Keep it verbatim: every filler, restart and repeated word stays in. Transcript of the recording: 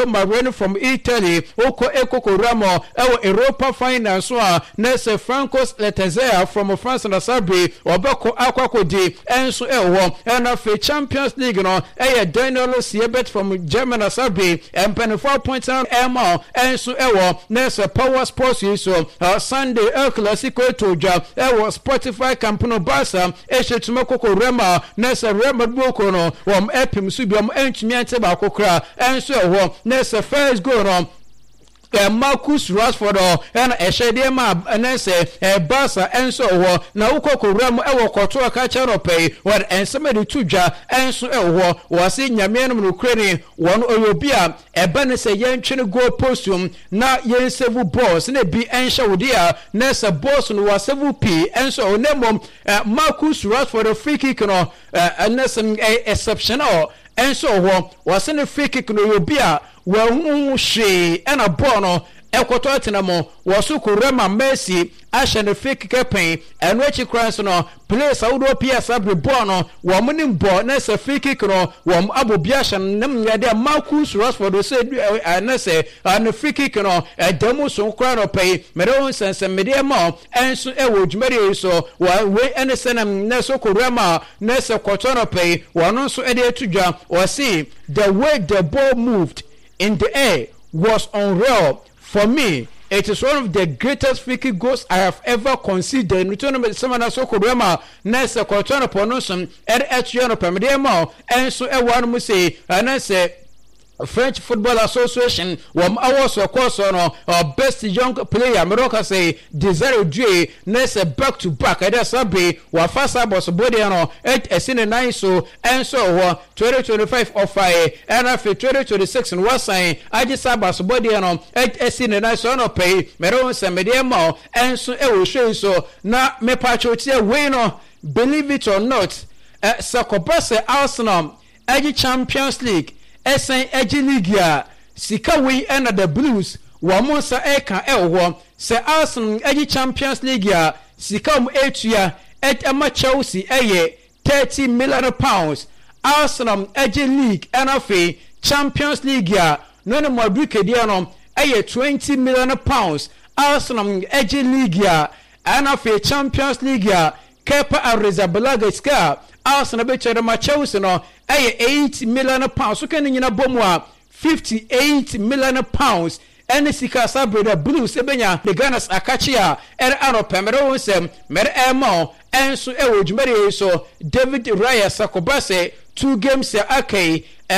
Fabio Marino from Italy oko ekoko ramo ewo Europa Finance a nese Francos Letizia from France na Sabi obeko akwakodi enso ewo ena fe Champions League no eye Daniel Siebet from Germany Sabi and four point nine M enso ewo nese Power Sports so uh, Sunday El Clasico toja ewo Spotify Campeonato Barca eshe tumekoko rema nese Real Boko no wom epim subi om entumi ante ba kokra enso ewo nese first goal no Uh, Marcus Rashford and a shady ma and say a Barca and so na ukoko ram ewo koto aka cherope what and somebody tuja and so ewo was in Yamian Ukraine one oyobia e bane say yen twene goal postum na yen several balls na bi ensha wodia na se boss no was several p and so nemom Marcus Rashford free kick no and some exceptional and so was in a free kick no yobia well she and a bono ekoto atenamo wasu kurema Messi ashe ne fake campaign and which crans no place awdo P S abre bono wo munim bo na se fake kick no wo abobiasha nem yade Marcus Rashford say na say an fake kick no edemu so kra no pay mere sense media mo enso e wo dwumere so wa we ene senam na so kurema na se koto no pay wono so e de atudwa o see the way the ball moved in the air was unreal. For me, it is one of the greatest free kick goals I have ever considered. Return to someone so Kurema, Nessa Cortona Ponoson, and Etriano Pamedemo, and so everyone must say, and I say, French Football Association wam awards of course on our best young player Morocco say Desire Dre nese back to back ada sabe wa fasa boss body no et esine nine so and so twenty twenty-five of I and after twenty twenty-six and was saying I just boss body no et esine nine so no pay meron se mediamo and so e wo show so na me pacho tie we no believe it or not uh, Sakobase Arsenal Agi Champions League Esen Eji League sika we and the Blues wa monsa eka ewo se Arsenal Eji Champions League sika um etua et ama Chelsea eye thirty million pounds Arsenal Eji League and afi Champions League no no more duke dia no eye twenty million pounds Arsenal Eji League and afi Champions League Kepa Arrizabalaga ska Arsenal be chere ma Chelsea no eye eight million pounds so kan nyina bomwa fifty-eight million pounds ene sika sabreda Blues ebenya the Gunners akachia er ano pemero wonsem mere emo enso e wodwumere so David Raya Sakobase two games akai